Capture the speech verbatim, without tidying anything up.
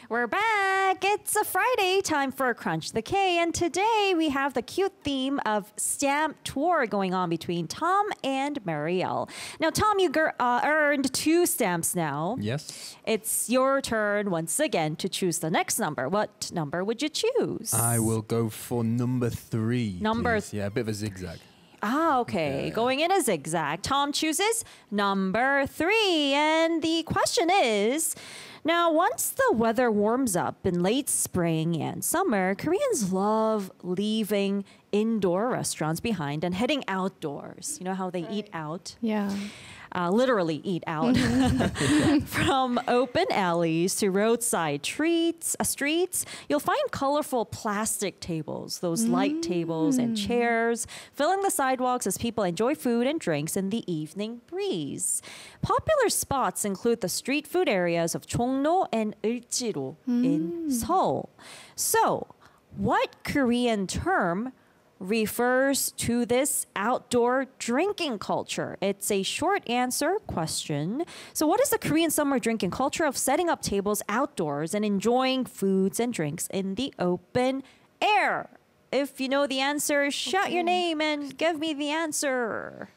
We're back. It's a Friday, time for Crunch the K. And today we have the cute theme of stamp tour going on between Tom and Marielle. Now, Tom, you gr- uh, earned two stamps now. Yes. It's your turn once again to choose the next number. What number would you choose? I will go for number three. Number please. Yeah, a bit of a zigzag. Ah, okay. Yeah. Going in a zigzag. Tom chooses number three. And the question is, now, once the weather warms up in late spring and summer, Koreans love leaving indoor restaurants behind and heading outdoors. You know how they eat out? Yeah. Uh, literally eat out. From open alleys to roadside treats, uh, streets, you'll find colorful plastic tables, those light tables and chairs, filling the sidewalks as people enjoy food and drinks in the evening breeze. Popular spots include the street food areas of Chongno and Ilji로 in Seoul. So, what Korean term refers to this outdoor drinking culture? It's a short answer question. So what is the Korean summer drinking culture of setting up tables outdoors and enjoying foods and drinks in the open air? If you know the answer, shout your name and give me the answer.